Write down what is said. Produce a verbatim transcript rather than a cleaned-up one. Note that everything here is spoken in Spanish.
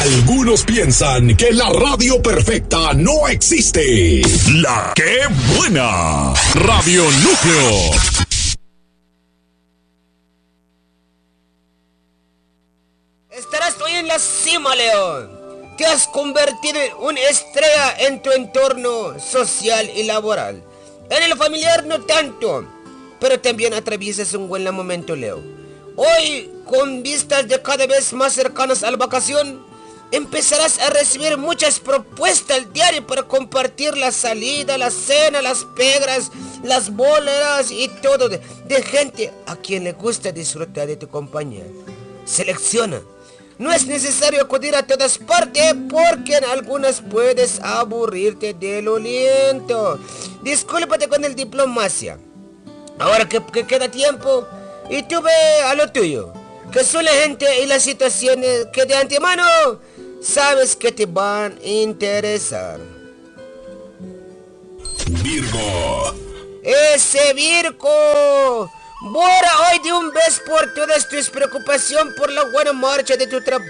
Algunos piensan que la radio perfecta no existe. La que buena. Radio Núcleo. Estarás hoy en la cima, León. Te has convertido en una estrella en tu entorno social y laboral. En el familiar no tanto, pero también atraviesas un buen momento, Leo. Hoy, con vistas de cada vez más cercanas a la vacación, empezarás a recibir muchas propuestas al diario para compartir la salida, la cena, las pegras, las boleras y todo de, de gente a quien le gusta disfrutar de tu compañía. Selecciona. No es necesario acudir a todas partes porque en algunas puedes aburrirte de lo lento. Discúlpate con el diplomacia. Ahora que, que queda tiempo, y tú ve a lo tuyo, que son la gente y las situaciones que de antemano sabes que te van a interesar. Virgo. Ese Virgo. Borra hoy de un vez por todas tus preocupaciones por la buena marcha de tu trabajo.